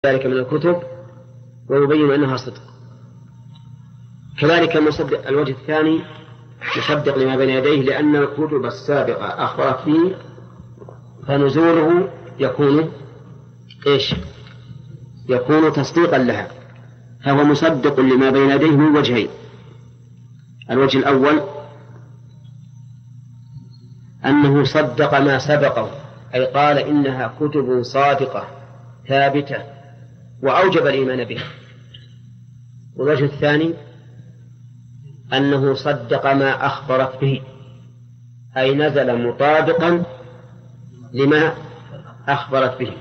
ذلك من الكتب ويبين أنها صدق. كذلك مصدق الوجه الثاني مصدق لما بين يديه لأن الكتب السابقة أخبرت به فنزوله يكون يكون تصديقا لها، فهو مصدق لما بين يديه من وجهين. الوجه الأول أنه صدق ما سبقه، أي قال إنها كتب صادقة ثابتة وأوجب الإيمان بها. والوجه الثاني أنه صدق ما أخبرت به، أي نزل مطابقا لما أخبرت به،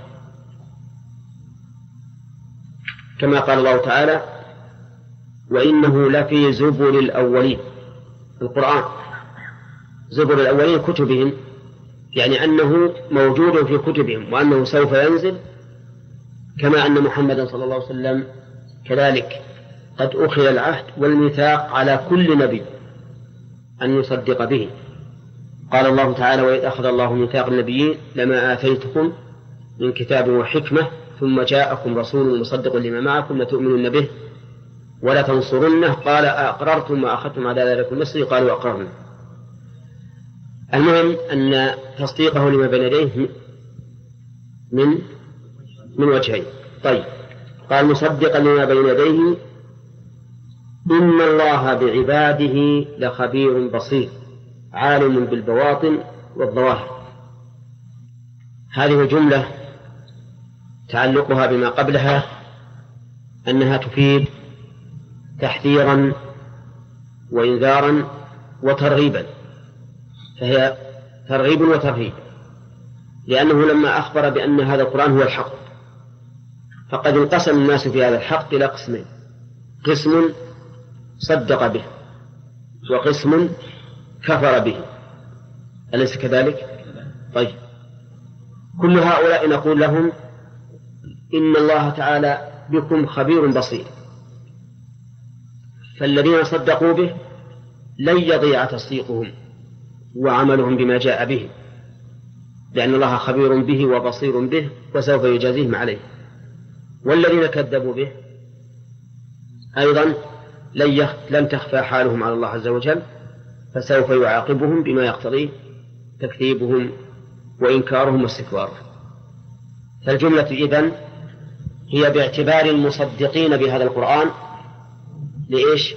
كما قال الله تعالى: وإنه لفي زبر الأولين. القرآن زبر الأولين كتبهم، يعني أنه موجود في كتبهم وأنه سوف ينزل، كما أن محمدا صلى الله عليه وسلم كذلك قد أخذ العهد والميثاق على كل نبي أن يصدق به. قال الله تعالى: وإذ أخذ الله ميثاق النبيين لما آتيتكم من كتاب وحكمة ثم جاءكم رسول مصدق لما معكم لتؤمنن به ولا تنصرنه قال أقررتم وأخذتم على ذلك المصري قالوا أقررنا. المهم أن تصديقه لما بين يديه من وجهين. طيب، قال مصدقا لما بين يديه إن الله بعباده لخبير بصير عالم بالبواطن والظواهر. هذه الجملة تعلقها بما قبلها أنها تفيد تحذيرا وإنذارا وترغيبا، فهي ترغيب وترهيب، لأنه لما أخبر بأن هذا القرآن هو الحق فقد انقسم الناس في هذا الحق إلى قسمين: قسم صدق به وقسم كفر به، أليس كذلك؟ طيب، كل هؤلاء نقول لهم إن الله تعالى بكم خبير بصير، فالذين صدقوا به لن يضيع تصديقهم وعملهم بما جاء به، لأن الله خبير به وبصير به وسوف يجازيهم عليه. والذين كذبوا به أيضا لن تخفى حالهم على الله عز وجل، فسوف يعاقبهم بما يقتضيه تكذيبهم وإنكارهم واستكبارهم. فالجملة إذن هي باعتبار المصدقين بهذا القرآن لإيش؟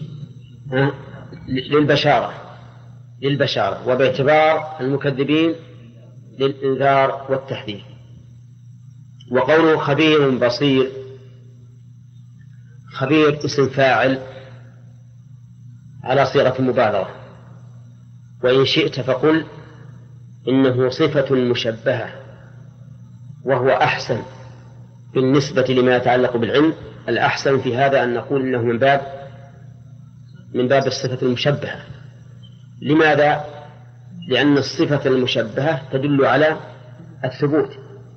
للبشارة، وباعتبار المكذبين للإنذار والتحذير. وقوله خبير بصير، خبير اسم فاعل على صيغة المبالغة، وإن شئت فقل إنه صفة مشبهة، وهو أحسن بالنسبة لما يتعلق بالعلم. الأحسن في هذا أن نقول إنه من باب الصفة المشبهة. لماذا؟ لأن الصفة المشبهة تدل على الثبوت،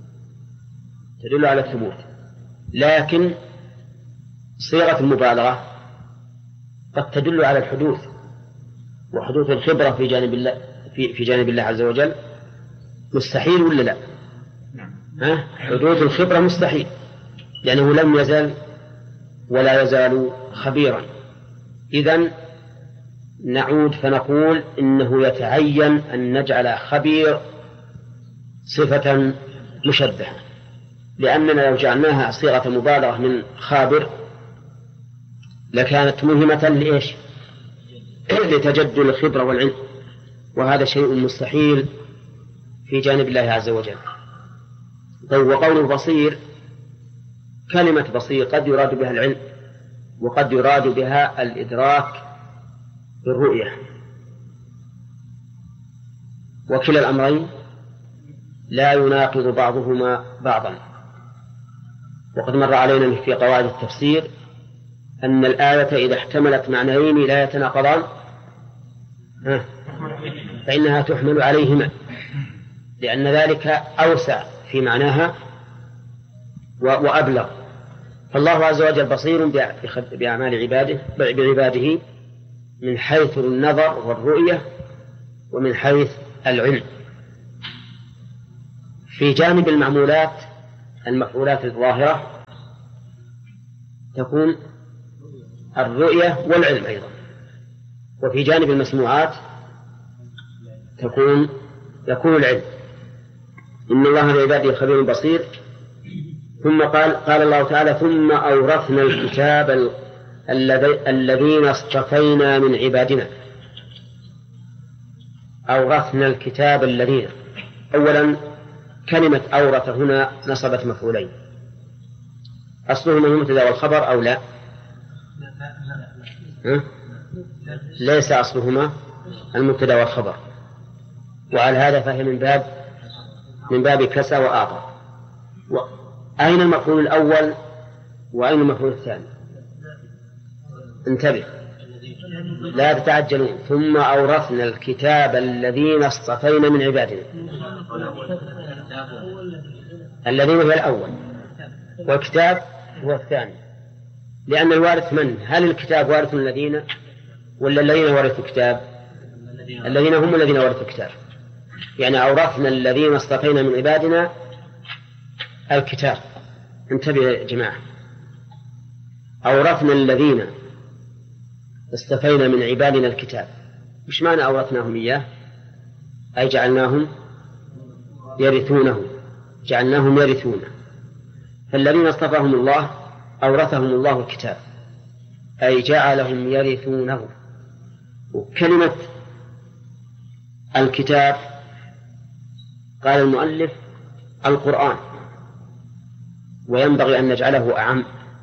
لكن صيغة المبالغة قد تدل على الحدوث، وحدوث الخبرة في جانب الله عز وجل مستحيل ولا لا؟ حدوث الخبرة مستحيل، لأنه لم يزل ولا يزال خبيرا. إذن نعود فنقول إنه يتعين أن نجعل خبير صفة مشبهة، لأننا لو جعلناها صيغة مبالغة من خابر لكانت مهمة لإيش؟ لتجدد الخبرة والعلم، وهذا شيء مستحيل في جانب الله عز وجل. طيب، وقوله بصير، كلمة بصير قد يراد بها العلم وقد يراد بها الإدراك بالرؤية، وكلا الأمرين لا يناقض بعضهما بعضا. وقد مر علينا في قواعد التفسير أن الآية إذا احتملت معنيين لا يتناقضان فإنها تحمل عليهما، لأن ذلك أوسع في معناها وأبلغ. فالله عز وجل بصير بأعمال بعباده من حيث النظر والرؤية ومن حيث العلم. في جانب المعمولات المفعولات الظاهرة تكون الرؤية والعلم أيضا. وفي جانب المسموعات يكون العلم. إن الله بعباده خبير بصير. ثم قال الله تعالى ثم أورثنا الكتاب الذين اصطفينا من عبادنا. أورثنا الكتاب الذين، أولا كلمة أورث هنا نصبت مفعولين، أصلهما المبتدأ والخبر أو لا؟ ليس أصلهما المبتدأ والخبر، وعلى هذا فهي من باب كسى وأعطى. أين المفعول الأول وأين المفعول الثاني؟ انتبه لا تتعجلون. ثم أورثنا الكتاب الذين اصطفينا من عبادنا. الذين هو الأول والكتاب هو الثاني، لأن الوارث من؟ هل الكتاب وارث الذين ولا الذين ورثوا الكتاب؟ الذين هم الذين ورثوا الكتاب. يعني أورثنا الذين اصطفينا من عبادنا الكتاب. انتبه يا جماعة، أورثنا الذين اصطفينا من عبادنا الكتاب. مش معنى أورثناهم إياه؟ أي جعلناهم يرثونه، جعلناهم يرثونه. فالذين اصطفاهم الله أورثهم الله الكتاب، أي جعلهم يرثونه. وكلمة الكتاب قال المؤلف القرآن، وينبغي أن نجعله أعم،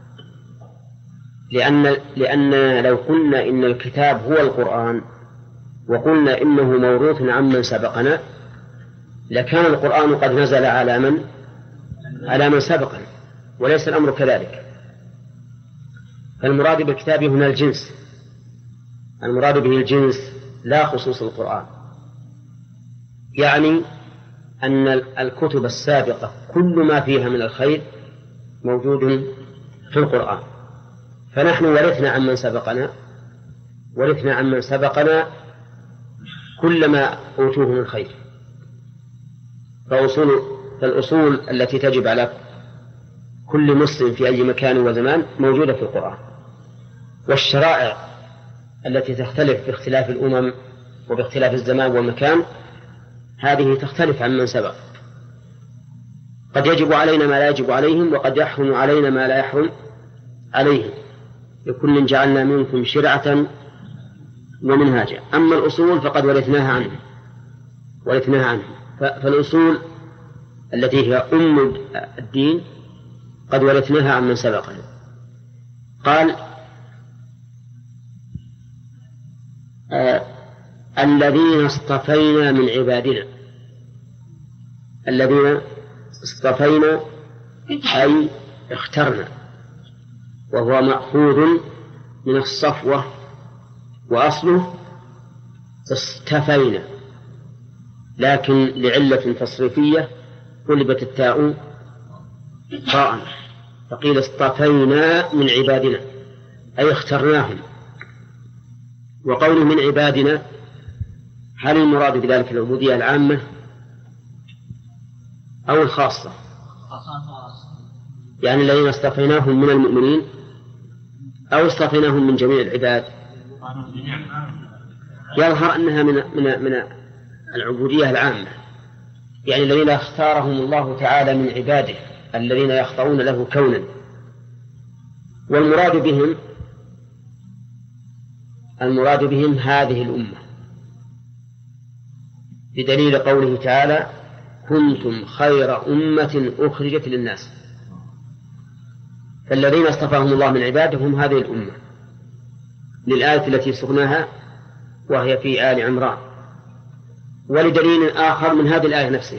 لأن لو قلنا إن الكتاب هو القرآن وقلنا إنه موروث عمن سبقنا لكان القرآن قد نزل على من سبقنا، وليس الأمر كذلك. فالمراد بالكتاب هنا الجنس، المراد به الجنس لا خصوص القرآن. يعني أن الكتب السابقة كل ما فيها من الخير موجود في القرآن. فنحن ورثنا عمن سبقنا كل ما أوتوه من خير. فالأصول التي تجب على كل مسلم في أي مكان وزمان موجودة في القرآن. والشرائع التي تختلف باختلاف الأمم وباختلاف الزمان والمكان هذه تختلف عن من سبق. قد يجب علينا ما لا يجب عليهم، وقد يحرم علينا ما لا يحرم عليهم. لكل جعلنا منكم شرعة ومنهاجا. أما الأصول فقد ورثناها عنه. فالأصول التي هي أم الدين قد ورثناها عن من سبقنا. قال الذين اصطفينا من عبادنا. الذين اصطفينا أي اخترنا، وهو مأخوذ من الصفوة، وأصله اصطفينا، لكن لعلة تصريفية قلبت التاء طاء فقيل اصطفينا من عبادنا أي اخترناهم. وقوله من عبادنا هل المراد بذلك العبودية العامة أو الخاصة؟ يعني الذين اصطفيناهم من المؤمنين أو اصطفيناهم من جميع العباد؟ يظهر أنها من العبودية العامة، يعني الذين اختارهم الله تعالى من عباده الذين يخضعون له كونا. والمراد بهم هذه الأمة، بدليل قوله تعالى كنتم خير أمة أخرجت للناس. فالذين اصطفاهم الله من عباده هم هذه الأمة، للآية التي سقناها وهي في آل عمران، ولدليل آخر من هذه الآية نفسها،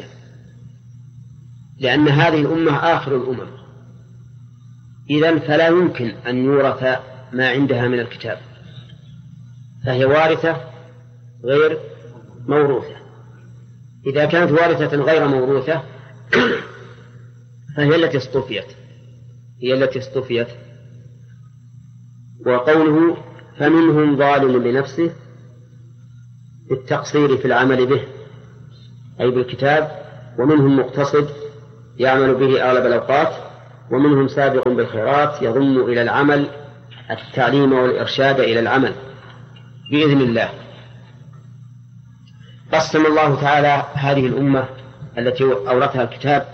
لأن هذه الأمة آخر الأمم، إذن فلا يمكن أن يورث ما عندها من الكتاب، فهي وارثة غير موروثة. إذا كانت وارثة غير موروثة فهي التي اصطفيت. وقوله فمنهم ظالم لنفسه بالتقصير في العمل به أي بالكتاب، ومنهم مقتصد يعمل به أغلب الأوقات، ومنهم سابق بالخيرات يضم إلى العمل التعليم والإرشاد إلى العمل بإذن الله. قسم الله تعالى هذه الأمة التي أورثها الكتاب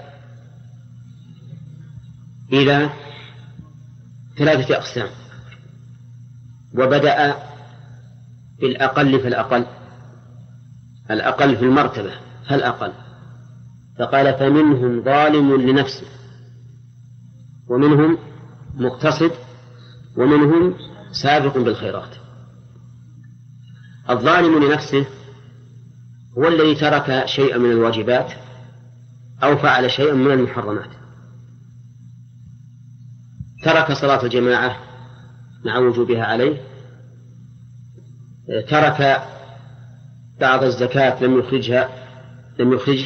إلى 3 أقسام، وبدأ بالأقل فالأقل، الأقل في المرتبة فالأقل، فقال فمنهم ظالم لنفسه ومنهم مقتصد ومنهم سابق بالخيرات. الظالم لنفسه هو الذي ترك شيئا من الواجبات أو فعل شيئا من المحرمات، ترك صلاة الجماعة مع وجوبها عليه، ترك بعض الزكاة لم يخرجه،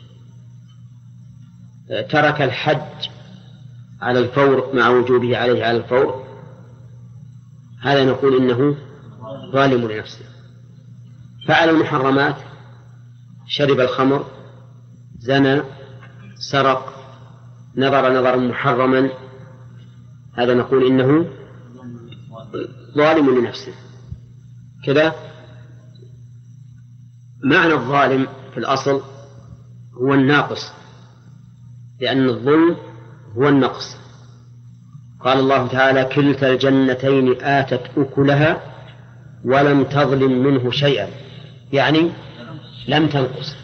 ترك الحج على الفور مع وجوبه عليه على الفور، هذا نقول إنه ظالم لنفسه. فعل المحرمات، شرب الخمر، زنى، سرق، نظر نظرا محرما، هذا نقول إنه ظالم لنفسه. كذا معنى الظالم في الأصل هو الناقص، لأن الظلم هو النقص. قال الله تعالى كلتا الجنتين آتت أكلها ولم تظلم منه شيئا، يعني لم تنقص.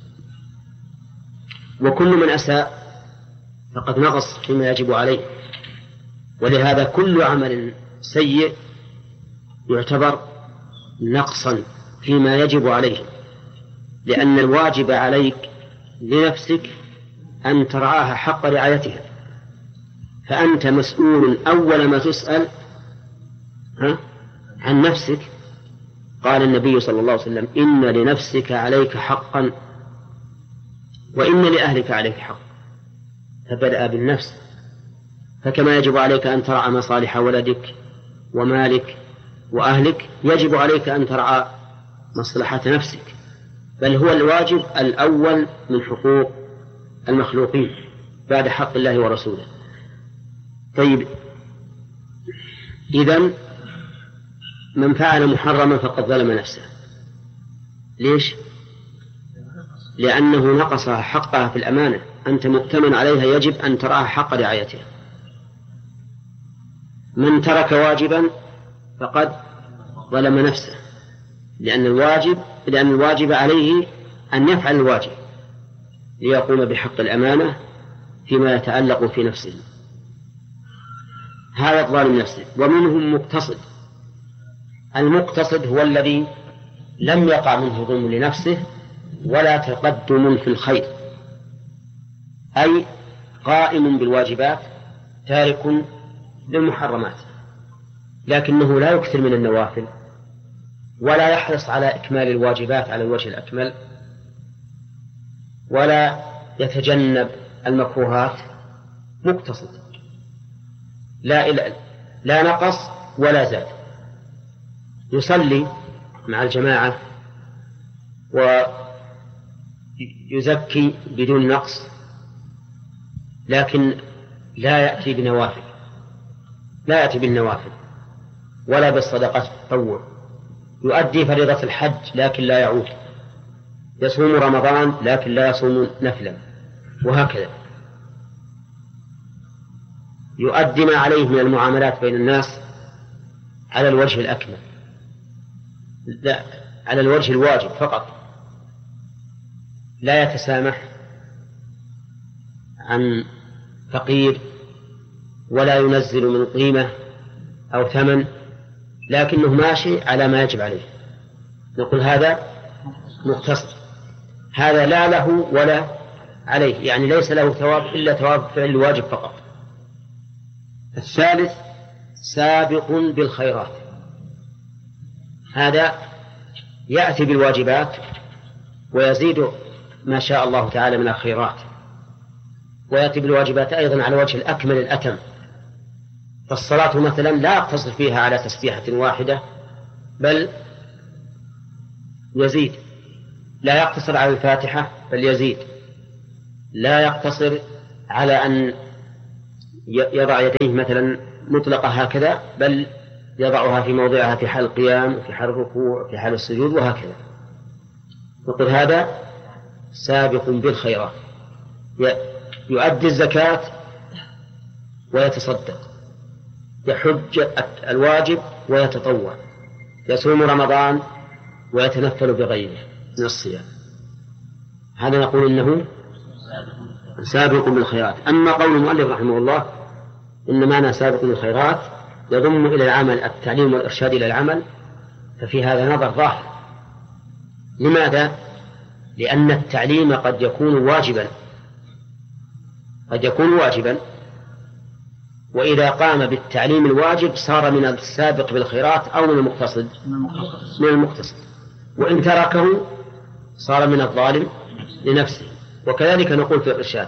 وكل من أساء فقد نقص فيما يجب عليه، ولهذا كل عمل سيء يعتبر نقصا فيما يجب عليه، لأن الواجب عليك لنفسك أن ترعاها حق رعايتها، فأنت مسؤول أول ما تسأل عن نفسك. قال النبي صلى الله عليه وسلم إن لنفسك عليك حقا وإن لأهلك عليك حق، فبدأ بالنفس. فكما يجب عليك أن ترعى مصالح ولدك ومالك وأهلك، يجب عليك أن ترعى مصلحة نفسك، بل هو الواجب الأول من حقوق المخلوقين بعد حق الله ورسوله. طيب، إذن من فعل محرما فقد ظلم نفسه. ليش؟ لأنه نقصها حقها في الأمانة، أنت مؤتمن عليها، يجب أن تراها حق رعايتها. من ترك واجبا فقد ظلم نفسه، لأن الواجب عليه أن يفعل الواجب ليقوم بحق الأمانة فيما يتعلق في نفسه، هذا الظالم نفسه. ومنهم مقتصد. المقتصد هو الذي لم يقع منه ظلم لنفسه ولا تقدم في الخير، أي قائم بالواجبات تارك للمحرمات، لكنه لا يكثر من النوافل ولا يحرص على إكمال الواجبات على الوجه الأكمل، ولا يتجنب المكروهات. مقتصد، لا نقص ولا زاد، يصلي مع الجماعة ويزكي بدون نقص، لكن لا يأتي بالنوافل ولا بالصدقات التطوع. يؤدي فريضة الحج لكن لا يعود، يصوم رمضان لكن لا يصوم نفلا، وهكذا. يؤدي ما عليه من المعاملات بين الناس على الوجه الأكمل، لا على الوجه الواجب فقط، لا يتسامح عن فقير ولا ينزل من قيمة أو ثمن، لكنه ماشي على ما يجب عليه، نقول هذا مقتصد. هذا لا له ولا عليه، يعني ليس له ثواب إلا ثواب فعل الواجب فقط. الثالث سابق بالخيرات، هذا يأتي بالواجبات ويزيد ما شاء الله تعالى من الخيرات، ويأتي بالواجبات أيضا على وجه الأكمل الأتم. فالصلاة مثلا لا يقتصر فيها على تسبيحة واحدة، بل يزيد، لا يقتصر على الفاتحة بل يزيد، لا يقتصر على أن يضع يديه مثلا مطلقة هكذا، بل يضعها في موضعها في حال القيام، في حال الركوع، في حال السجود، وهكذا. نقول هذا سابق بالخيرات، يؤدي الزكاة ويتصدق، يحج الواجب ويتطوع، يصوم رمضان ويتنفل بغيره من الصيام. هذا نقول إنه سابق بالخيرات. أما قول المؤلف رحمه الله إن معنى سابق بالخيرات يضم إلى العمل التعليم والإرشاد إلى العمل، ففي هذا نظر ظاهر. لماذا؟ لأن التعليم قد يكون واجبا، وإذا قام بالتعليم الواجب صار من السابق بالخيرات أو من المقتصد، وإن تركه صار من الظالم لنفسه. وكذلك نقول في الإرشاد،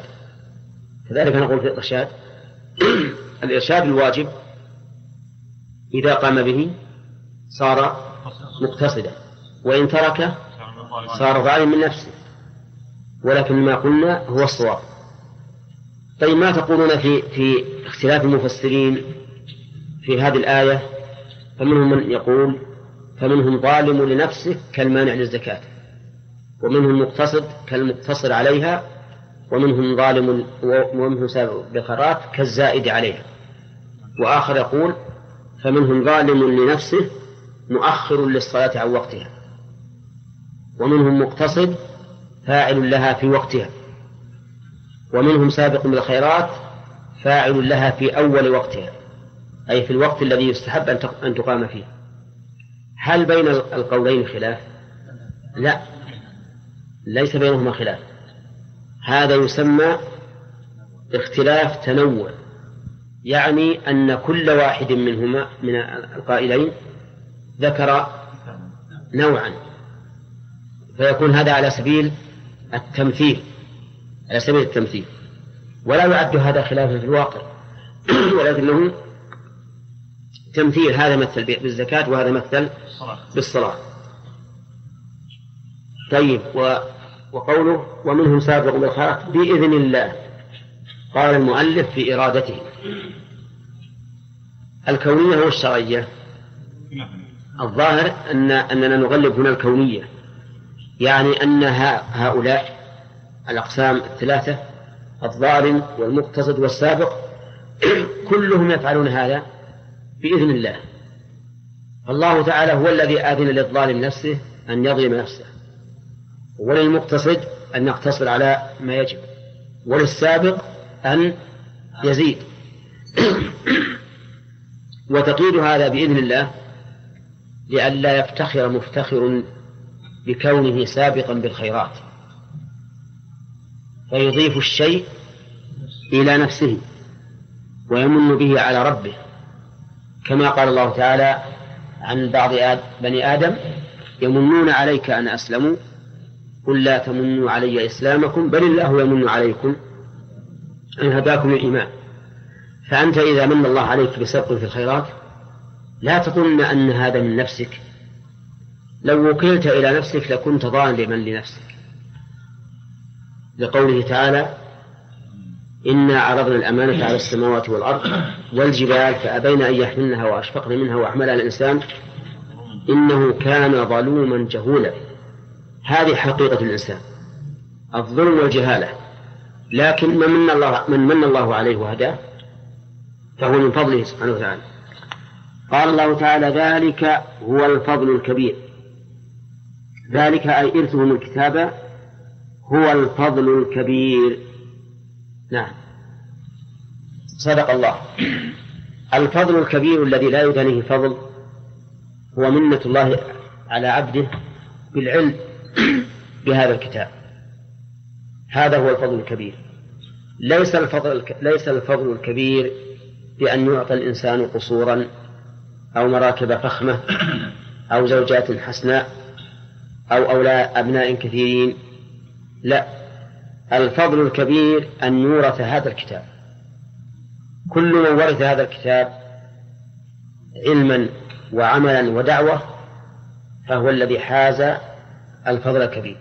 الإرشاد الواجب إذا قام به صار مقتصدا، وإن تركه صار ظالم من نفسه، ولكن ما قلنا هو الصواب. طيب ما تقولون في اختلاف المفسرين في هذه الآية؟ فمنهم من يقول فمنهم ظالم لنفسه كالمانع للزكاة، ومنهم مقتصد كالمقتصر عليها، ومنهم ظالم ومنهم سابق بالخيرات كالزائد عليها. وآخر يقول فمنهم ظالم لنفسه مؤخر للصلاة عن وقتها، ومنهم مقتصد فاعل لها في وقتها، ومنهم سابق بالخيرات فاعل لها في أول وقتها، أي في الوقت الذي يستحب أن تقام فيه. هل بين القولين خلاف؟ لا، ليس بينهما خلاف. هذا يسمى اختلاف تنوع، يعني أن كل واحد منهما من القائلين ذكر نوعا، فيكون هذا على سبيل التمثيل، ولا يعد هذا خلافا في الواقع ولكنه تمثيل، هذا مثل بالزكاة وهذا مثل بالصلاة. طيب، وقوله ومنهم سابق بالخيرات بإذن الله، قال المؤلف في إرادته الكونية والشرعية. الظاهر أننا نغلب هنا الكونية، يعني أن هؤلاء الأقسام الثلاثة الظالم والمقتصد والسابق كلهم يفعلون هذا بإذن الله. الله تعالى هو الذي آذن للظالم نفسه أن يظلم نفسه، وللمقتصد أن يقتصر على ما يجب، وللسابق أن يزيد. وتقييد هذا بإذن الله لئلا يفتخر مفتخر بكونه سابقا بالخيرات فيضيف الشيء إلى نفسه ويمن به على ربه، كما قال الله تعالى عن بعض بني آدم يمنون عليك أن أسلموا قل لا تمنوا علي إسلامكم بل الله يمن عليكم أن هداكم الإيمان. فأنت إذا من الله عليك بسبق في الخيرات لا تظن أن هذا من نفسك، لو وكلت إلى نفسك لكنت ظالما لنفسك، لقوله تعالى إنا عرضنا الأمانة على السماوات والأرض والجبال فأبين أن يحملنها وأشفقن منها وأحملها الإنسان إنه كان ظلوما جهولا. هذه حقيقة الإنسان، الظلم والجهالة، لكن من من الله عليه وهداه فهو من فضله سبحانه وتعالى. قال الله تعالى ذلك هو الفضل الكبير، ذلك أي إرثهم الكتاب هو الفضل الكبير. نعم، صدق الله. الفضل الكبير الذي لا يدانيه فضل هو منة الله على عبده بالعلم بهذا الكتاب، هذا هو الفضل الكبير. ليس الفضل الكبير بأن يعطى الإنسان قصورا أو مراكب فخمة أو زوجات حسناء أو أولاد أبناء كثيرين، لا، الفضل الكبير أن يورث هذا الكتاب. كل من ورث هذا الكتاب علما وعملا ودعوة فهو الذي حاز الفضل الكبير.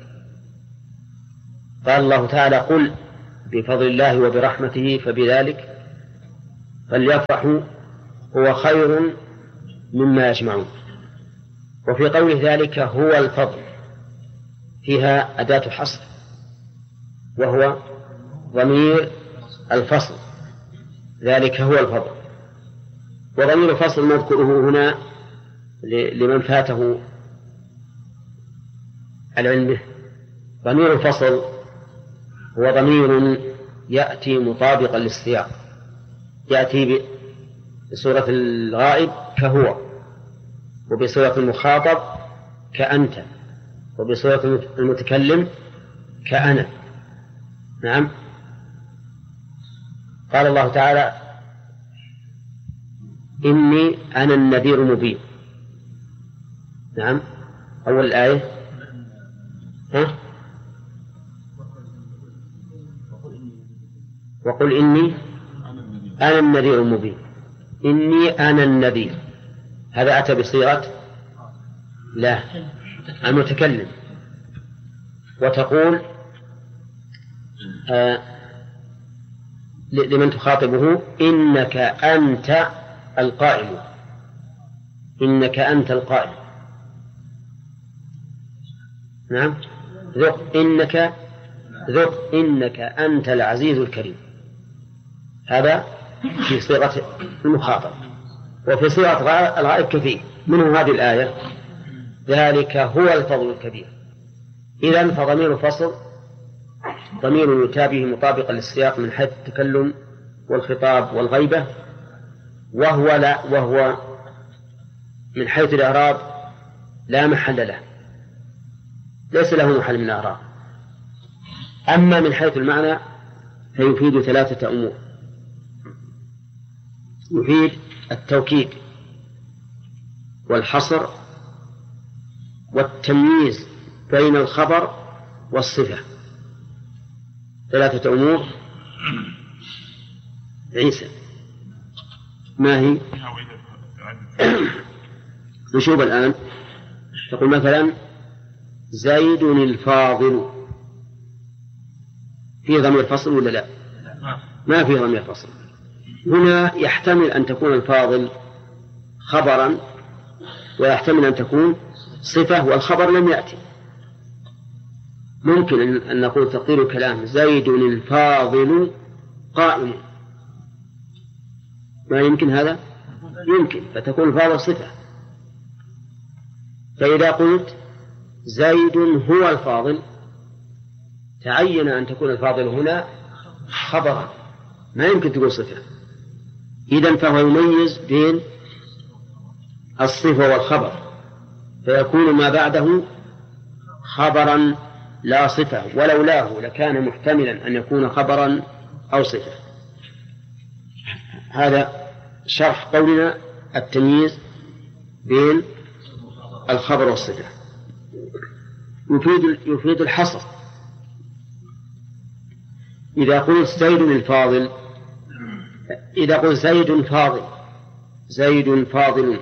قال الله تعالى قل بفضل الله وبرحمته فبذلك فليفرحوا هو خير مما يجمعون. وفي قوله ذلك هو الفضل فيها أداة حصر، وهو ضمير الفصل، ذلك هو الفضل. وضمير الفصل نذكره هنا لمن فاته العلم به. ضمير الفصل هو ضمير يأتي مطابقا للسياق، يأتي بصورة الغائب كهو، وبصورة المخاطب كأنت، وبصورة المتكلم كأنا. نعم. قال الله تعالى إني أنا النذير المبين. نعم. أول الآية وقل إني أنا النذير المبين. إني أنا النذير، هذا أتى بصيغة لا المتكلم. وتقول لمن تخاطبه إنك أنت القائم، إنك أنت القائم. نعم. ذق إنك أنت العزيز الكريم، هذا في صيغة المخاطب. وفي صيغة الغائب كثير، منه هذه الآية ذلك هو الفضل الكبير. إذن فضمير الفصل ضمير يتابه مطابقا للسياق من حيث التكلم والخطاب والغيبة، وهو من حيث الإعراب لا محل له، ليس له محل من الإعراب. أما من حيث المعنى فيفيد ثلاثة أمور: يفيد التوكيد والحصر والتمييز بين الخبر والصفة. ثلاثة أمور. عيسى ما هي؟ نشوف الآن. تقول مثلا زيد الفاضل، فيه ضمير فصل ولا لا؟ ما فيه ضمير فصل. هنا يحتمل أن تكون الفاضل خبرا، ويحتمل أن تكون صفة والخبر لم يأتي. ممكن أن نقول تقدير الكلام زيد الفاضل قائم، ما يمكن هذا؟ يمكن، فتكون الفاضل صفة. فإذا قلت زيد هو الفاضل تعين أن تكون الفاضل هنا خبرا، ما يمكن تقول صفة. إذن فهو يميز بين الصفة والخبر، فيكون ما بعده خبرا لا صفة، ولولاه لكان محتملا أن يكون خبرا أو صفة. هذا شرح قولنا التمييز بين الخبر والصفة. يفيد الحصر. إذا قلت زيد الفاضل، إذا قلت زيد فاضل،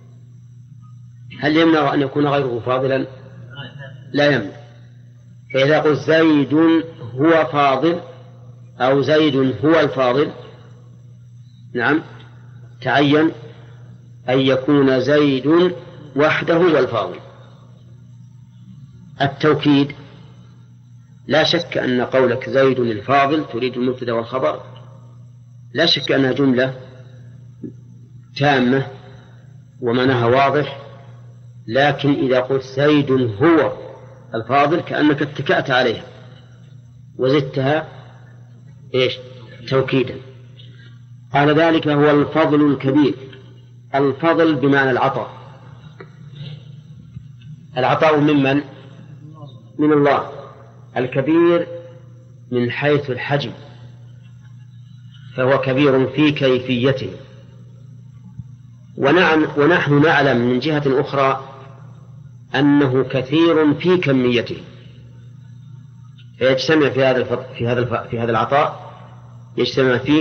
هل يمنع أن يكون غيره فاضلا؟ لا يمنع. فإذا قلت زيد هو فاضل أو زيد هو الفاضل، نعم، تعين أن يكون زيد وحده هو الفاضل. التوكيد: لا شك أن قولك زيد الفاضل تريد المبتدأ والخبر، لا شك أنها جملة تامة ومعناها واضح، لكن إذا قلت زيد هو الفاضل كأنك اتكأت عليها وزدتها توكيدا. قال ذلك هو الفضل الكبير. الفضل بمعنى العطاء. العطاء ممن؟ من الله. الكبير من حيث الحجم، فهو كبير في كيفيته. ونحن نعلم من جهة أخرى أنه كثير في كميته، فيجتمع في هذا العطاء يجتمع فيه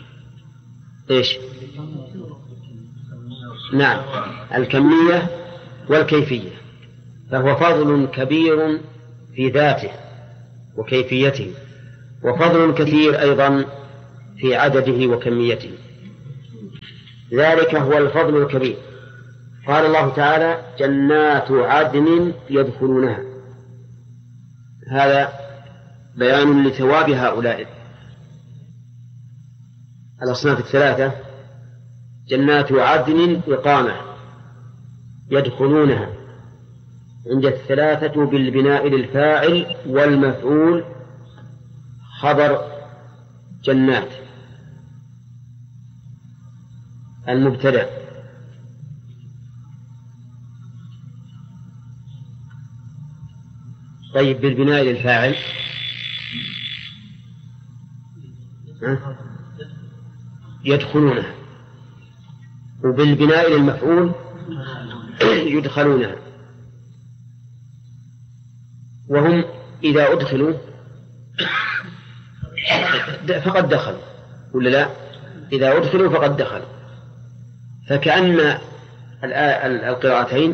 نعم، الكمية والكيفية. فهو فضل كبير في ذاته وكيفيته، وفضل كثير أيضا في عدده وكميته. ذلك هو الفضل الكبير. قال الله تعالى جنات عدن يدخلونها، هذا بيان لثواب هؤلاء الأصناف الثلاثة. جنات عدن إقامة يدخلونها، عند الثلاثة بالبناء للفاعل والمفعول خبر جنات المبتدأ. طيب بالبناء للفاعل يدخلونها، وبالبناء للمفعول يدخلونها. وهم إذا أدخلوا فقد دخلوا ولا لا؟ إذا أدخلوا فقد دخلوا. فكأن القراءتين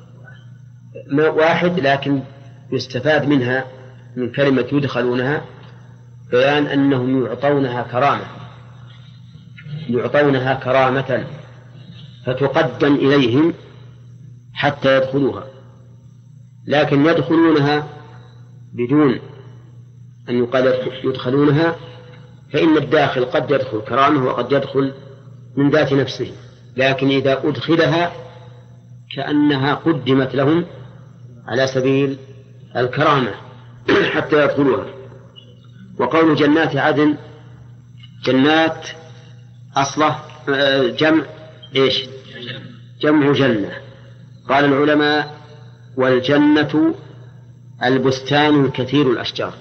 واحد، لكن يستفاد منها من كلمة يدخلونها بيان أنهم يعطونها كرامة فتقدم إليهم حتى يدخلوها. لكن يدخلونها بدون أن يقال يدخلونها، فإن الداخل قد يدخل كرامة وقد يدخل من ذات نفسه، لكن إذا أدخلها كأنها قدمت لهم على سبيل الكرامة حتى يدخلوها. وقول جنات عدن، جنات أصله جمع جنة. قال العلماء والجنة البستان الكثير الأشجار،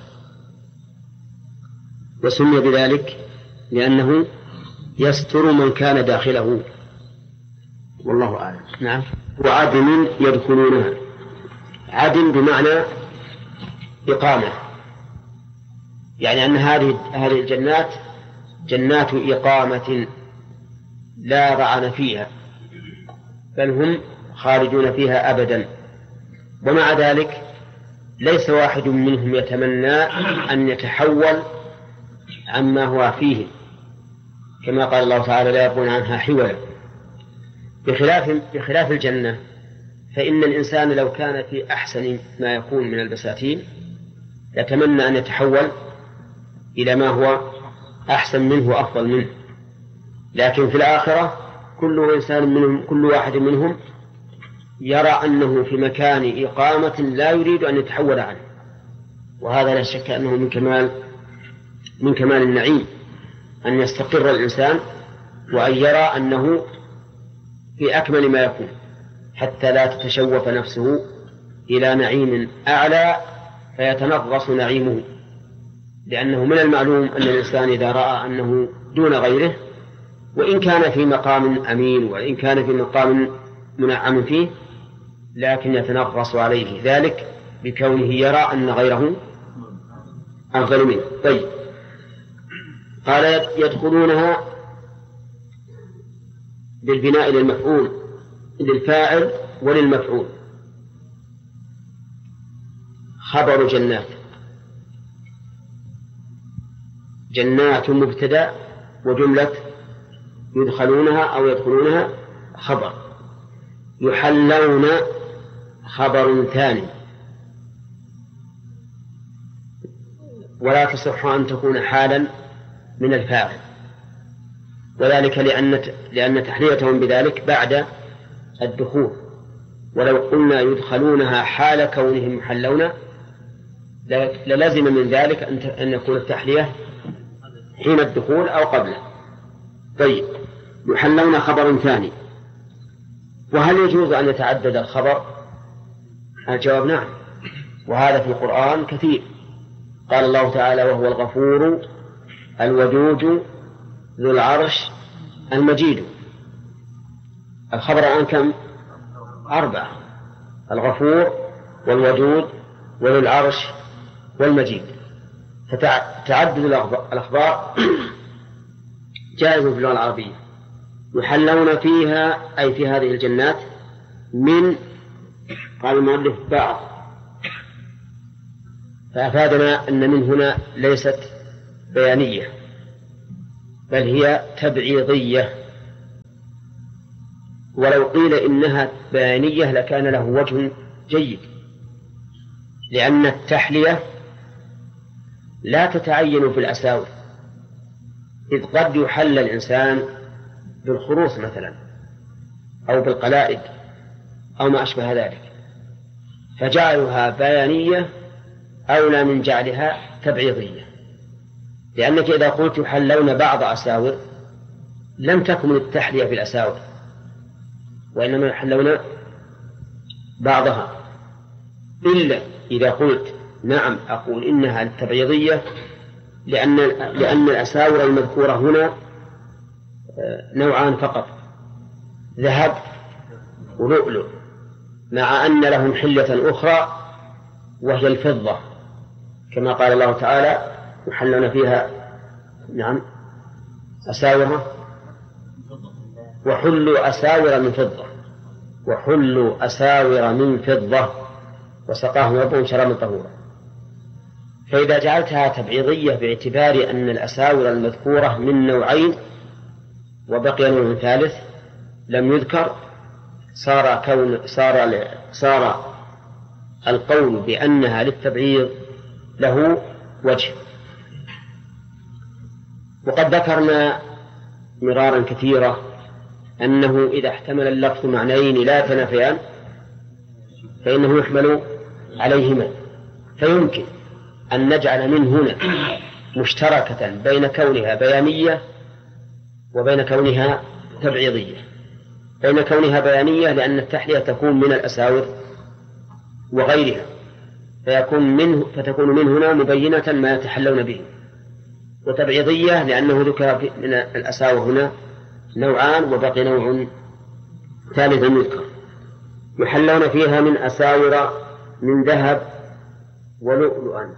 وسمي بذلك لأنه يستر من كان داخله، والله أعلم. نعم. وعدن يدخلونها، عدن بمعنى إقامة، يعني أن هذه الجنات جنات إقامة لا رعن فيها، بل هم خارجون فيها أبدا. ومع ذلك ليس واحد منهم يتمنى أن يتحول عما هو فيه، كما قال الله تعالى لا يبغون عنها حولا. بخلاف الجنة، فإن الإنسان لو كان في أحسن ما يكون من البساتين يتمنى أن يتحول إلى ما هو أحسن منه وأفضل منه. لكن في الآخرة كل واحد منهم يرى أنه في مكان إقامة لا يريد أن يتحول عنه، وهذا لا شك أنه من كمال النعيم أن يستقر الإنسان وأن يرى أنه في أكمل ما يكون، حتى لا تتشوف نفسه إلى نعيم أعلى فيتنغص نعيمه. لأنه من المعلوم أن الإنسان إذا رأى أنه دون غيره، وإن كان في مقام أمين وإن كان في مقام منعم فيه، لكن يتنغص عليه ذلك بكونه يرى أن غيره أفضل منه. طيب، قال يدخلونها بالبناء للمفعول للفاعل وللمفعول خبر جنات. جنات مبتدأ وجملة يدخلونها أو يدخلونها خبر. يحلون خبر ثاني، ولا تصح أن تكون حالا من الفاعل، وذلك لأن تحليتهم بذلك بعد الدخول. ولو قلنا يدخلونها حال كونهم يحلون للزم من ذلك أن يكون التحلية حين الدخول أو قبله. طيب، يحلون خبر ثاني. وهل يجوز أن يتعدد الخبر؟ الجواب نعم، وهذا في القرآن كثير. قال الله تعالى وهو الغفور الودود ذو العرش المجيد. الخبر الآن كم؟ 4: الغفور والودود وذو العرش والمجيد. فتعدد الأخبار جائز في اللغة العربية. يحلون فيها أي في هذه الجنات من، قال المؤلف، بعض، فأفادنا أن من هنا ليست بيانية بل هي تبعيضية، ولو قيل إنها بيانية لكان له وجه جيد، لأن التحلية لا تتعين في الأساور، إذ قد يحل الإنسان بالخروص مثلا أو بالقلائد أو ما أشبه ذلك، فجعلها بيانية أولى من جعلها تبعيضية، لأنك إذا قلت يحلون بعض أساور لم تكن التحلية في الأساور، وإنما يحلون بعضها، إلا إذا قلت نعم أقول إنها التبعيضية لأن الأساور المذكورة هنا نوعان فقط، ذهب ولؤلؤ، مع أن لهم حلة أخرى وهي الفضة، كما قال الله تعالى يحلون فيها نعم أساور وحلوا أساور من فضة، وحلوا أساور من فضة وسقاهم ربهم شرابا طهورا. فإذا جعلتها تبعيضية باعتبار أن الأساور المذكورة من نوعين وبقي نوع ثالث لم يذكر، صار القول بأنها للتبعيض له وجه. وقد ذكرنا مرارا كثيرا أنه إذا احتمل اللفظ معنيين لا تنافيان فإنه يحمل عليهما، فيمكن أن نجعل من هنا مشتركة بين كونها بيانية وبين كونها تبعيضية. بين كونها بيانية لأن التحلية تكون من الأساور وغيرها، فتكون من هنا مبينة ما يتحلون به، وتبعيضية لأنه ذكر من الأساور هنا نوعان وبقي نوع ثالث يذكر. يحلون فيها من أساور من ذهب ولؤلؤا.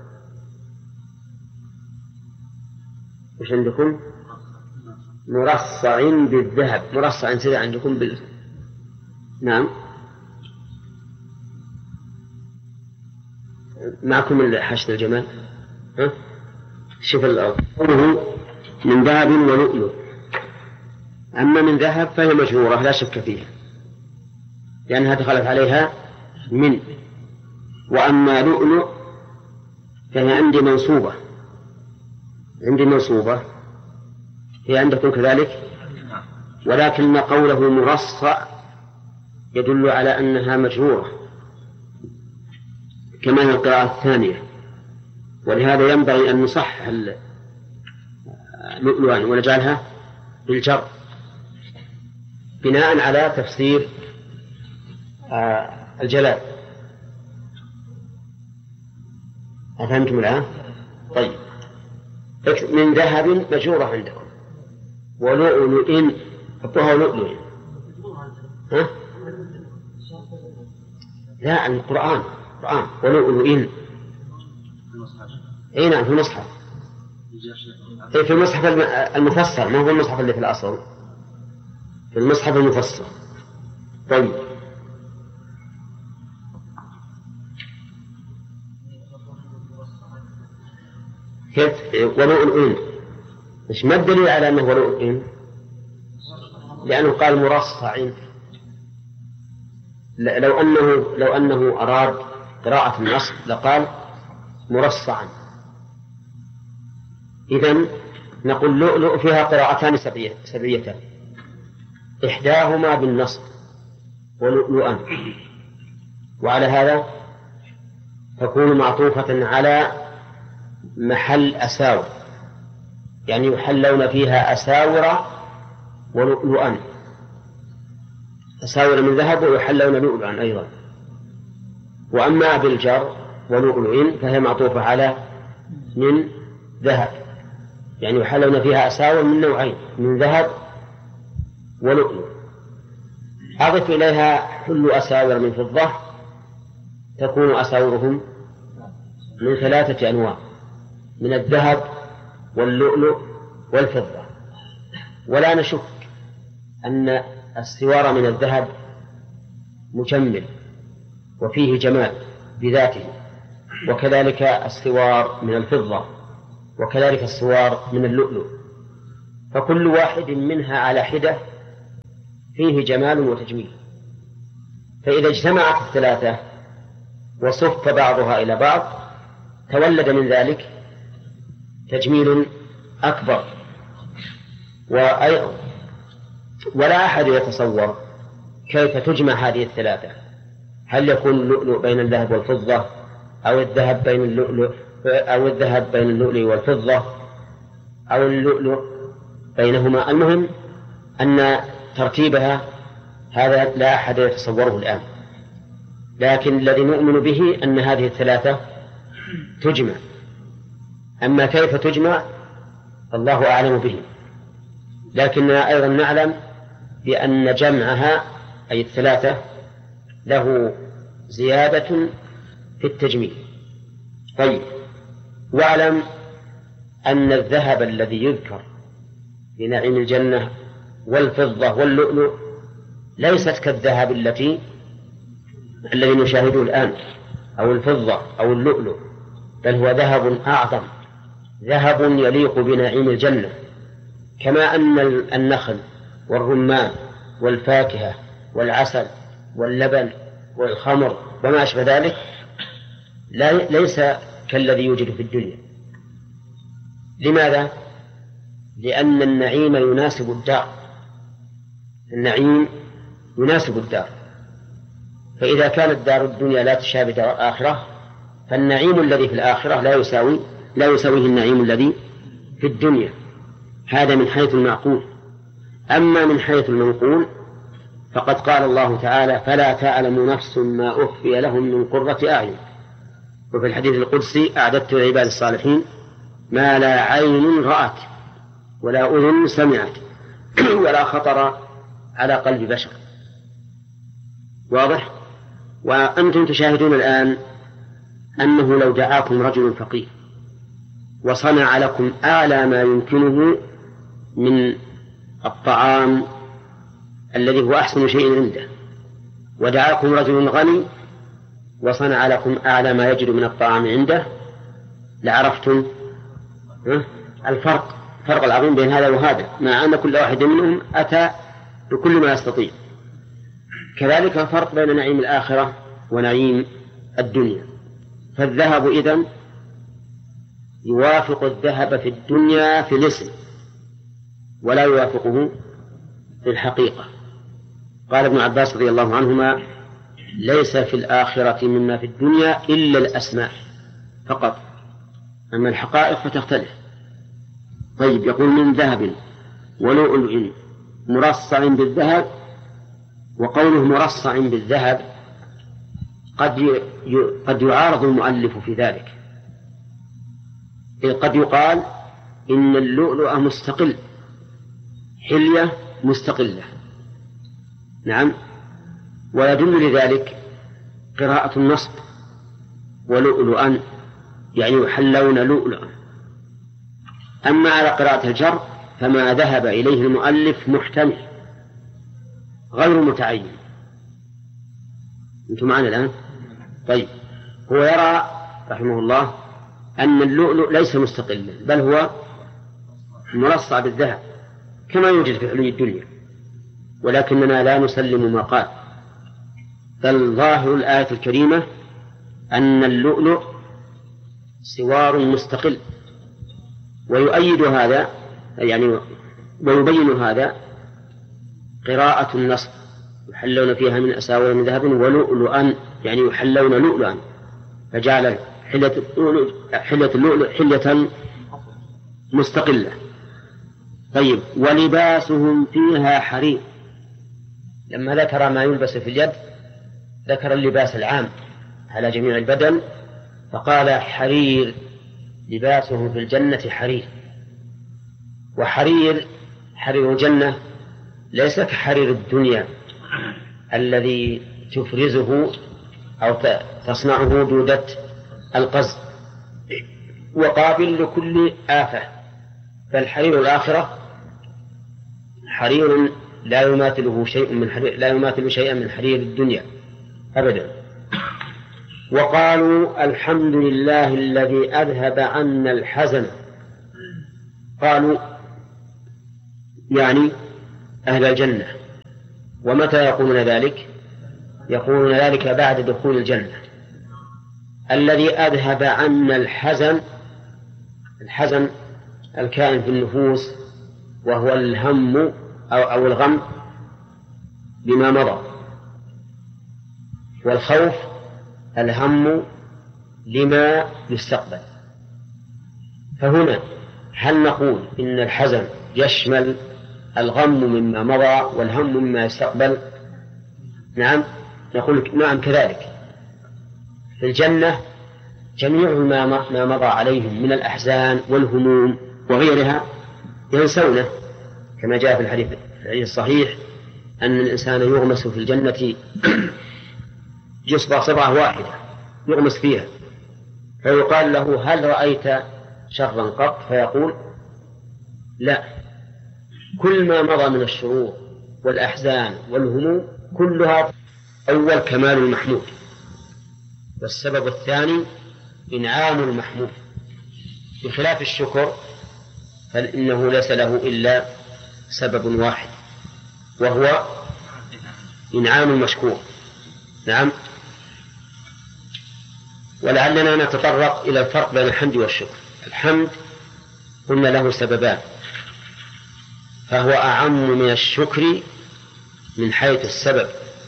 وش عندكم؟ مرصع بالذهب. مرصع سيدة عندكم نعم معكم حشد الجمال. شوف الأرض من ذهب ولؤلؤ. أما من ذهب فهي مشهورة لا شك فيها لأنها دخلت عليها من. وأما لؤلؤ فهي عندي منصوبة هي عندكم كذلك، ولكن قوله مرصع يدل على أنها مجرورة كما هي القراءة الثانية، ولهذا ينبغي أن نصحح لؤلؤا ونجعلها بالجر بناء على تفسير الجلال. أفهمتم الآن؟ طيب، من ذهب مجرورة عندكم، ولؤلؤ حطوها لؤلؤ. لا، القرآن ولؤلؤ. اي نعم، في المصحف، في المصحف المفسر، ما هو المصحف اللي في الأصل، في المصحف المفسر. طيب، ولؤلؤ، مش ما الدليل على أنه ولؤلؤ؟ لأنه قال مرصع. لو أنه أراد قراءة النص لقال مرصعا. إذن نقول لؤلؤ فيها قراءتان سبعيتان، إحداهما بالنصب ولؤلؤا، وعلى هذا تكون معطوفة على محل أساور، يعني يحلون فيها أساور ولؤلؤا، أساور من ذهب ويحلون لؤلؤا أيضا. وأما بالجر ولؤلؤ فهي معطوفة على من ذهب، يعني يحلون فيها أساور من نوعين، من ذهب ولؤلؤ. أضف إليها حل أساور من فضة، تكون أساورهم من 3 أنواع، من الذهب واللؤلؤ والفضة. ولا نشك أن السوار من الذهب مجمل وفيه جمال بذاته، وكذلك السوار من الفضة، وكذلك السوار من اللؤلؤ، فكل واحد منها على حدة فيه جمال وتجميل. فإذا اجتمعت الثلاثة وصف بعضها إلى بعض تولد من ذلك تجميل أكبر. ولا أحد يتصور كيف تجمع هذه الثلاثة، هل يكون اللؤلؤ بين الذهب والفضة أو الذهب بين اللؤلؤ والفضة أو اللؤلؤ بينهما. المهم أن ترتيبها هذا لا أحد يتصوره الآن، لكن الذي نؤمن به أن هذه الثلاثة تجمع. أما كيف تجمع الله أعلم به، لكننا أيضا نعلم بأن جمعها أي الثلاثة له زيادة في التجميل. طيب، واعلم أن الذهب الذي يذكر في نعيم الجنة والفضة واللؤلؤ ليست كالذهب الذي نشاهده الآن أو الفضة أو اللؤلؤ، بل هو ذهب أعظم، ذهب يليق بنعيم الجنة. كما أن النخل والرمان والفاكهة والعسل واللبن والخمر وما أشبه ذلك ليس كالذي يوجد في الدنيا. لماذا؟ لأن النعيم يناسب الدار، النعيم يناسب الدار. فإذا كانت دار الدنيا لا تشابه دار الآخرة فالنعيم الذي في الآخرة لا يساويه النعيم الذي في الدنيا. هذا من حيث المعقول. أما من حيث المنقول فقد قال الله تعالى: فلا تعلم نفس ما أخفي لهم من قرة أعين. وفي الحديث القدسي: أعددت لعباد الصالحين ما لا عين رأت ولا أذن سمعت ولا خطر على قلب بشر. واضح؟ وأنتم تشاهدون الآن أنه لو دعاكم رجل فقير وصنع لكم أعلى ما يمكنه من الطعام الذي هو أحسن شيء عنده، ودعاكم رجل غني وصنع لكم أعلى ما يجد من الطعام عنده، لعرفتم الفرق العظيم بين هذا وهذا، مع أن كل واحد منهم أتى بكل ما يستطيع. كذلك الفرق بين نعيم الآخرة ونعيم الدنيا. فالذهب إذن يوافق الذهب في الدنيا في الاسم ولا يوافقه في الحقيقة. قال ابن عباس رضي الله عنهما: ليس في الآخرة مما في الدنيا إلا الأسماء فقط، أما الحقائق فتختلف. طيب، يقول: من ذهب ولؤلؤ مرصع بالذهب. وقوله مرصع بالذهب قد يعارض المؤلف في ذلك، إذ قد يقال إن اللؤلؤ مستقل، حلية مستقلة. نعم، ويدل لذلك قراءة النصب: ولؤلؤا، يعني يحلون لؤلؤا. أما على قراءة الجر فما ذهب إليه المؤلف محتمل غير متعين. أنتم معنا الآن؟ طيب، هو يرى رحمه الله أن اللؤلؤ ليس مستقلا، بل هو مرصع بالذهب كما يوجد في حلي الدنيا، ولكننا لا نسلم ما قال، بل ظاهر الآية الكريمة أن اللؤلؤ سوار مستقل. ويؤيد هذا يعني ويبين هذا قراءة النصب: يحلون فيها من أساور من ذهب ولؤلؤا، يعني يحلون لؤلؤا، فجعل حلية اللؤلؤ حلية مستقلة. طيب، ولباسهم فيها حرير. لما ذكر ما يلبس في اليد ذكر اللباس العام على جميع البدن، فقال: حرير، لباسهم في الجنة حرير. وحرير الجنة ليس كحرير الدنيا الذي تفرزه أو تصنعه دودة القز وقابل لكل آفة، بل حرير الآخرة حرير لا يماثل شيئا من حرير الدنيا أبدا. وقالوا: الحمد لله الذي أذهب عنا الحزن. قالوا يعني أهل الجنة، ومتى يقولون ذلك؟ يقولون ذلك بعد دخول الجنة. الذي أذهب عنا الحزن الكائن في النفوس، وهو الهم أو الغم بما مضى، والخوف الهم لما يستقبل. فهنا هل نقول إن الحزن يشمل الغم مما مضى والهم مما يستقبل؟ نعم، نقول نعم كذلك. في الجنة جميع ما مضى عليهم من الأحزان والهموم وغيرها ينسونه، كما جاء في الحديث الصحيح أن الإنسان يغمس في الجنة يصبح صبعة واحدة يغمس فيها، فيقال له هل رأيت شرا قط؟ فيقول لا، كل ما مضى من الشرور والأحزان والهموم كلها أول كمال المحمود، والسبب الثاني إنعام المحمود، بخلاف الشكر فإنه ليس له إلا سبب واحد وهو إنعام المشكور. نعم. ولعلنا نتطرق إلى الفرق بين الحمد والشكر. الحمد قلنا له سببان، فهو أعم من الشكر من حيث السبب.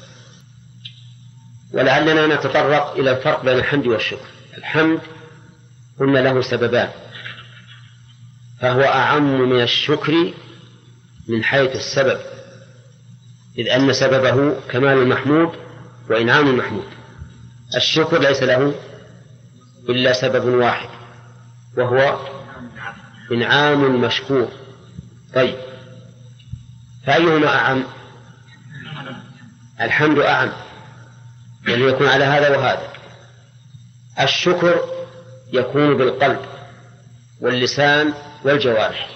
ولعلنا نتطرق إلى الفرق بين الحمد والشكر. الحمد قلنا له سببان، فهو أعم من الشكر من حيث السبب، إذ أن سببه كمال المحمود وإنعام المحمود. الشكر ليس له إلا سبب واحد وهو إنعام المشكور. طيب، فأيهما أعم؟ الحمد أعم، يعني يكون على هذا وهذا. الشكر يكون بالقلب واللسان والجوارح.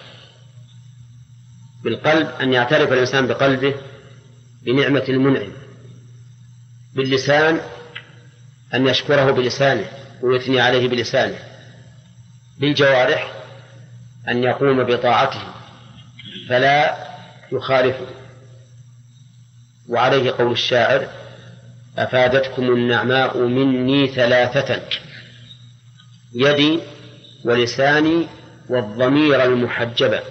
بالقلب أن يعترف الإنسان بقلبه بنعمة المنعم، باللسان أن يشكره بلسانه ويثني عليه بلسانه، بالجوارح أن يقوم بطاعته فلا يخالفه. وعليه قول الشاعر: أفادتكم النعماء مني ثلاثة، يدي ولساني والضمير المحجبة.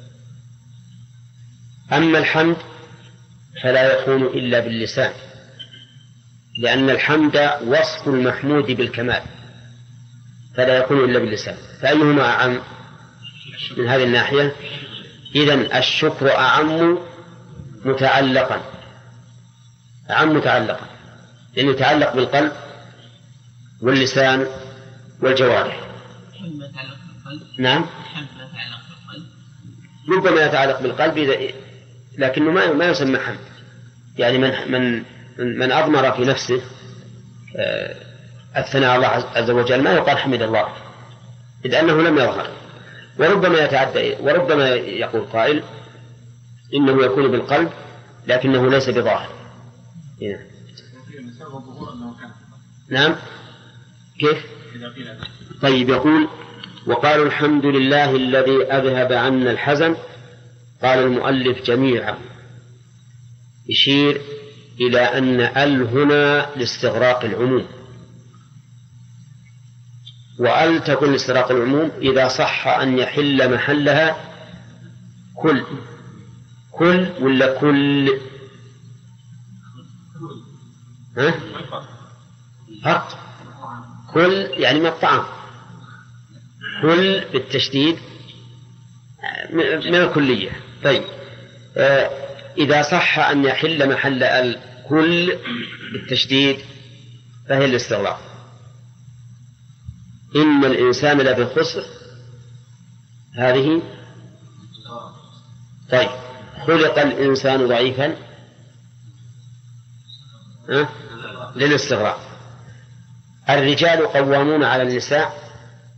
أما الحمد فلا يكون إلا باللسان، لأن الحمد وصف المحمود بالكمال، فلا يكون إلا باللسان. فأيهما أعم من هذه الناحية؟ إذن الشكر أعم متعلقا، لأنه يتعلق بالقلب واللسان والجوارح. نعم، ربما يتعلق بالقلب لكنه ما يسمى حمد. يعني من أضمر في نفسه الثناء الله عز وجل ما يقال حمد الله، إذ أنه لم يظهر. وربما يتعدى، وربما يقول قائل إنه يكون بالقلب لكنه ليس بظاهر. نعم، كيف؟ طيب، يقول: وقالوا الحمد لله الذي أذهب عنا الحزن. قال المؤلف: جميعا، يشير إلى أن ال هنا لاستغراق العموم، وأل تكون لاستغراق العموم إذا صح أن يحل محلها كل ولا كل؟ فرق. كل يعني من الطعام، كل بالتشديد من الكلية. طيب، إذا صح أن يحل محل الكل بالتشديد فهي الاستغراق. إن الإنسان لفي خسر، هذه. طيب، خلق الإنسان ضعيفا للاستغراق. الرجال قوامون على النساء،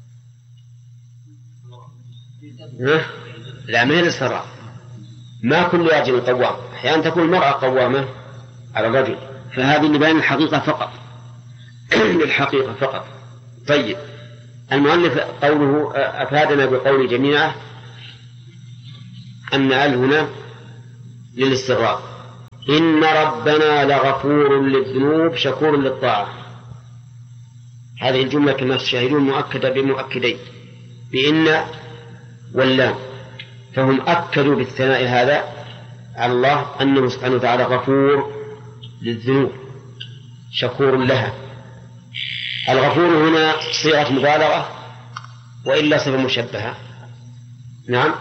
لا، من الاستغراق. ما كل رجل قوام، أحيانا تكون المرأة قوامة على الرجل، فهذه لبيان الحقيقة فقط للحقيقة فقط. طيب، المؤلف قوله أفادنا بقول جميعا أن ال هنا للاستغراق، إن ربنا لغفور للذنوب شكور للطاعة. هذه الجملة كما تشاهدون مؤكدة بمؤكدين بإن واللام، فهم أكدوا بالثناء هذا على الله أنه سبحانه وتعالى غفور للذنوب شكور لها. الغفور هنا صيغة مبالغة وإلا صفة مشبهة. نعم،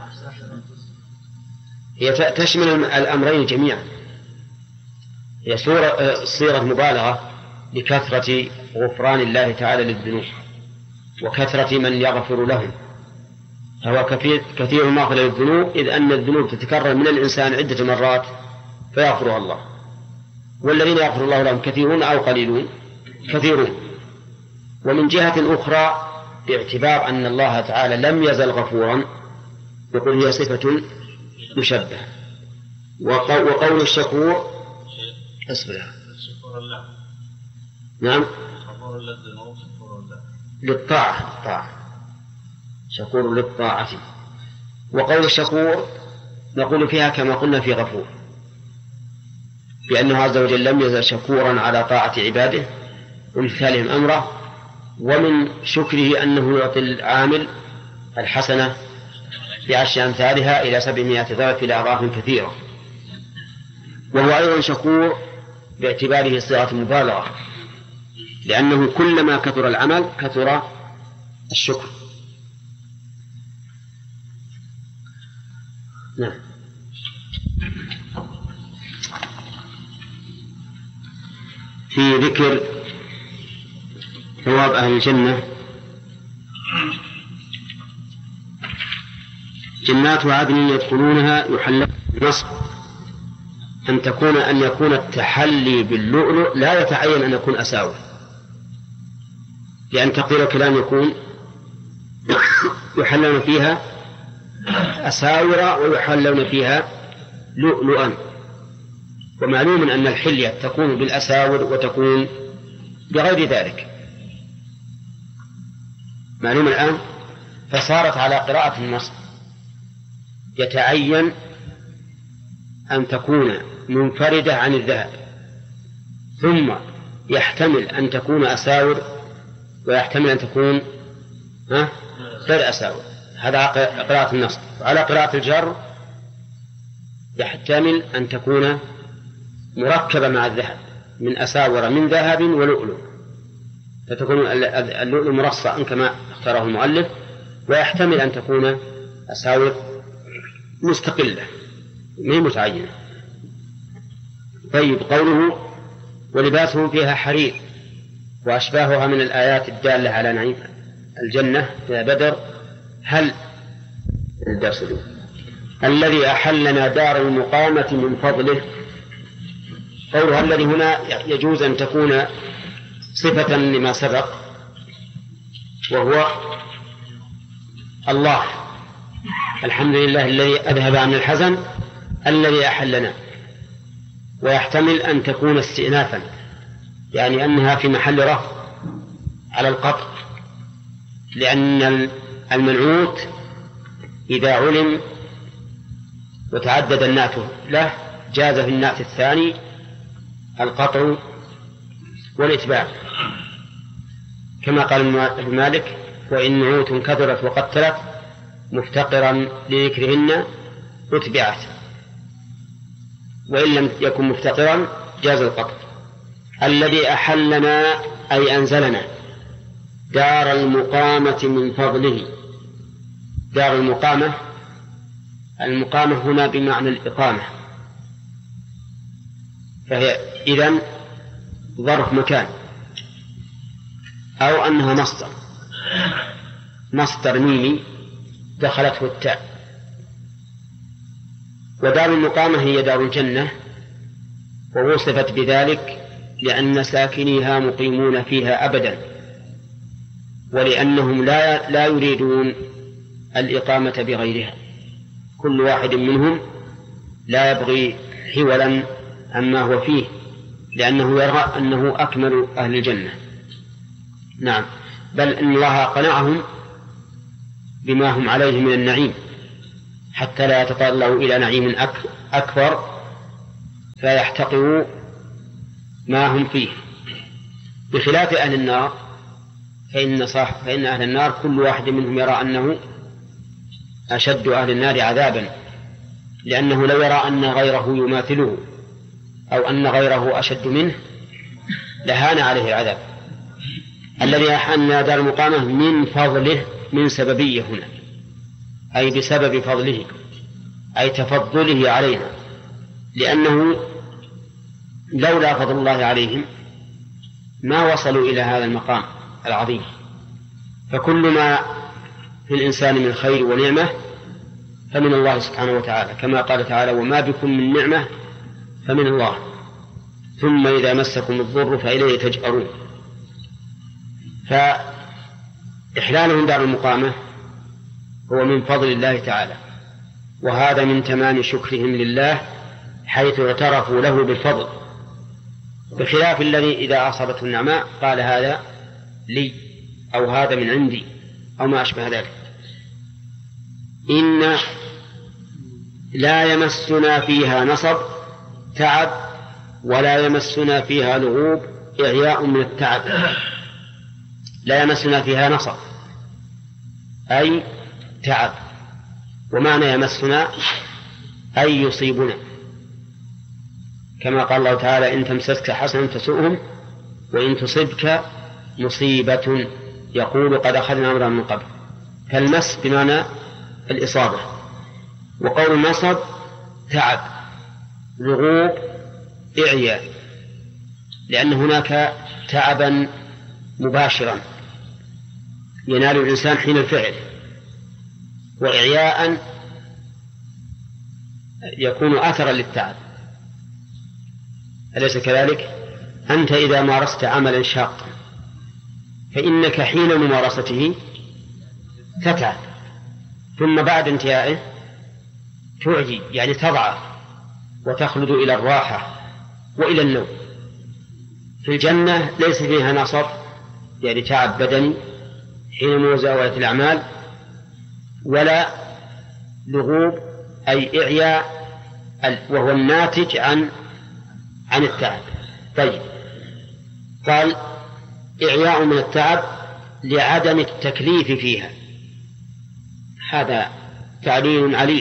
هي تشمل الأمرين جميعا، هي صيغة مبالغة لكثرة غفران الله تعالى للذنوب وكثرة من يغفر لهم، فهو كثير المغفرة للذنوب، إذ أن الذنوب تتكرر من الإنسان عدة مرات فيغفرها الله، والذين يغفر الله لهم كثيرون أو قليلون؟ كثيرون. ومن جهة أخرى باعتبار أن الله تعالى لم يزل غفورا يقول هي صفة مشبهة. وقول الشكور أصبر. نعم، للطاعة، شكور للطاعة. وقول الشكور نقول فيها كما قلنا في غفور، بأنه عز وجل لم يزل شكورا على طاعة عباده وامتثالهم أمره، ومن شكره أنه يعطي العامل الحسنة ب10 أمثالها إلى 700 ضعف إلى أضعاف كثيرة. وهو أيضا شكور باعتباره صيغة مبالغة، لأنه كلما كثر العمل كثر الشكر. نعم. في ذكر ثواب أهل الجنة: جنات عدن يدخلونها يحلون بالنصب أن يكون التحلي باللؤلؤ لا يتعين أن يكون أساور، لأن تقدير الكلام يكون يحلون فيها أساور ويحلون فيها لؤلؤا، ومعلوم أن الحلية تكون بالأساور وتكون بغير ذلك، معلوم الآن. فصارت على قراءة النصب يتعين أن تكون منفردة عن الذهب، ثم يحتمل أن تكون أساور ويحتمل أن تكون غير أساور. هذا قراءة النصب. على قراءة الجر يحتمل أن تكون مركبة مع الذهب من أساور من ذهب ولؤلؤ، فتكون اللؤلؤ مرصعا كما اختاره المؤلف، ويحتمل أن تكون أساور مستقلة ما متعينة. طيب، قوله ولباسهم فيها حرير وأشباهها من الآيات الدالة على نعيم الجنة يا بدر. هل الدرس الذي أحلنا دار المقامة من فضله، قولها الذي هنا يجوز أن تكون صفة لما سبق، وهو الله. الحمد لله الذي أذهب عن الحزن الذي أحلنا. ويحتمل أن تكون استئنافا، يعني أنها في محل رفع على القطع، لأن المنعوت إذا علم وتعدد النعت له جاز في النعت الثاني القطع والإتباع، كما قال ابن مالك: وإن نعوت كثرت وقتلت مفتقرا لذكرهن أتبعت، وإن لم يكن مفتقرا جاز القطع. الذي أحلنا أي أنزلنا دار المقامة من فضله. دار المقامة هنا بمعنى الإقامة، فهي إذن ظرف مكان، أو أنها مصدر ميمي دخلته التاء. ودار المقامة هي دار الجنة، ووصفت بذلك لأن ساكنيها مقيمون فيها أبدا، ولأنهم لا يريدون الإقامة بغيرها. كل واحد منهم لا يبغي حولا عما هو فيه، لأنه يرى أنه أكمل أهل الجنة. نعم، بل إن الله قنعهم بما هم عليه من النعيم حتى لا يتطلعوا إلى نعيم أكبر فيحتقروا ما هم فيه، بخلاف أهل النار فإن أهل النار كل واحد منهم يرى أنه أشد أهل النار عذابا، لأنه لو يرى أن غيره يماثله أو أن غيره أشد منه لهان عليه العذاب. الذي أحن دار المقامة من فضله، من سببية هنا، أي بسبب فضله، أي تفضله علينا، لأنه لولا فضل الله عليهم ما وصلوا إلى هذا المقام العظيم. فكل ما في الإنسان من خير ونعمة فمن الله سبحانه وتعالى، كما قال تعالى: وما بكم من نعمة فمن الله ثم إذا مسكم الضر فإليه تجأرون. فإحلالهم دار المقامة هو من فضل الله تعالى، وهذا من تمام شكرهم لله حيث اعترفوا له بالفضل، بخلاف الذي إذا أصابته النعماء قال هذا لي أو هذا من عندي أو ما أشبه ذلك. إن لا يمسنا فيها نصب تعب ولا يمسنا فيها لغوب إعياء من التعب. لا يمسنا فيها نصب أي تعب، ومعنى يمسنا أي يصيبنا، كما قال الله تعالى: إن تمسسك حسنة تسؤهم وإن تصبك مصيبة يقول قد أخذنا أمرا من قبل. فالمس بمعنى الإصابة. وقول النصب تعب، لغوب إعياء، لأن هناك تعبا مباشرا ينال الإنسان حين الفعل، وإعياء يكون أثرا للتعب. أليس كذلك؟ أنت إذا مارست عملا شاقا فإنك حين ممارسته تتعب، ثم بعد انتهائه تعجي، يعني تضعف وتخلد إلى الراحة وإلى النوم. في الجنة ليس فيها نصب، يعني تعب بدني حين مزاولة الأعمال، ولا لغوب أي إعياء وهو الناتج عن التعب. طيب، قال إعياء من التعب لعدم التكليف فيها، هذا تعليل عليل،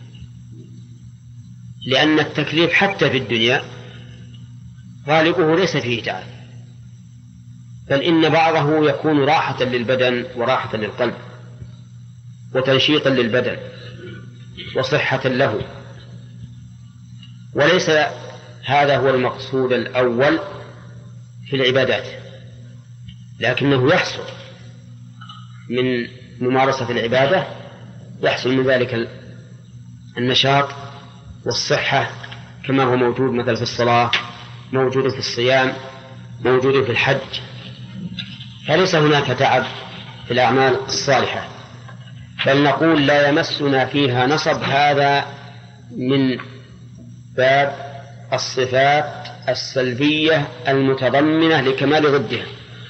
لأن التكليف حتى في الدنيا غالبه ليس فيه تعب، بل إن بعضه يكون راحة للبدن وراحة للقلب وتنشيطا للبدن وصحة له، وليس هذا هو المقصود الأول في العبادات، لكنه يحصل من ممارسة العبادة، يحصل من ذلك النشاط والصحة، كما هو موجود مثلا في الصلاة، موجود في الصيام، موجود في الحج. فليس هناك تعب في الأعمال الصالحة، بل نقول لا يمسنا فيها نصب، هذا من باب الصفات السلبية المتضمنة لكمال ضدها.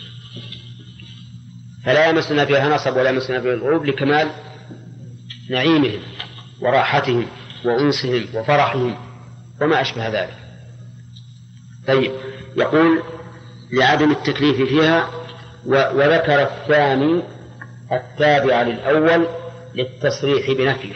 فلا يمسنا فيها نصب ولا يمسنا فيها الغروب لكمال نعيمهم وراحتهم وأنسهم وفرحهم وما أشبه ذلك. طيب، يقول لعدم التكليف فيها. وذكر الثاني التابع للأول للتصريح بنفيه،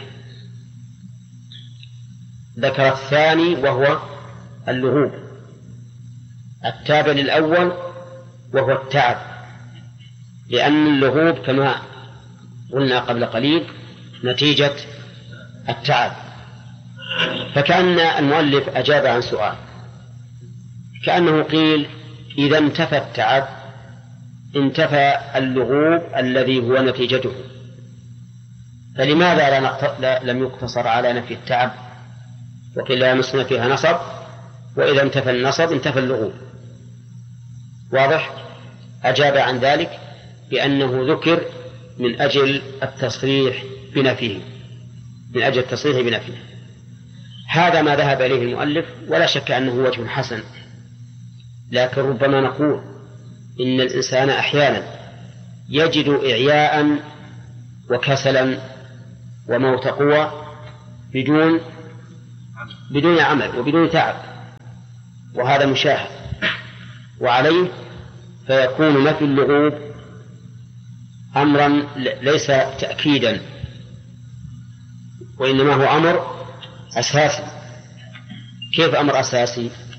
ذكر الثاني وهو اللغوب، التابع للأول وهو التعب، لأن اللغوب كما قلنا قبل قليل نتيجة التعب. فكأن المؤلف أجاب عن سؤال، كأنه قيل إذا انتفى التعب انتفى اللغوب الذي هو نتيجته، فلماذا لم يقتصر على نفي التعب وقيل لا يمسنا فيها نصب، وإذا انتفى النصب انتفى اللغوب؟ واضح؟ أجاب عن ذلك بأنه ذكر من أجل التصريح بنفيه، من أجل التصريح بنفيه. هذا ما ذهب إليه المؤلف، ولا شك أنه وجه حسن، لكن ربما نقول إن الإنسان أحيانا يجد إعياء وكسلا وموت قوة بدون عمل وبدون تعب، وهذا مشاهد، وعليه فيكون نفي اللغوب أمرا ليس تأكيدا، وإنما هو أمر أساسي. كيف أمر أساسي؟